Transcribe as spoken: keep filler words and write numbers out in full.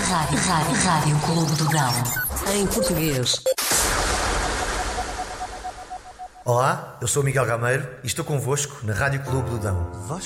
Rádio, Rádio, Rádio Clube do Dão. Em português. Olá, eu sou o Miguel Gameiro e estou convosco na Rádio Clube do Dão. Vós